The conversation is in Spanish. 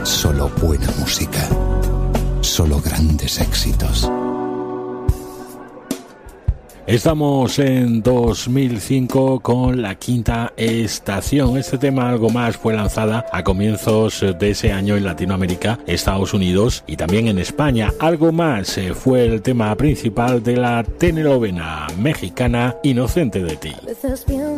Solo buena música. Solo grandes éxitos. Estamos en 2005 con La Quinta Estación. Este tema, Algo Más, fue lanzada a comienzos de ese año en Latinoamérica, Estados Unidos y también en España. Algo Más fue el tema principal de la telenovela mexicana Inocente de ti.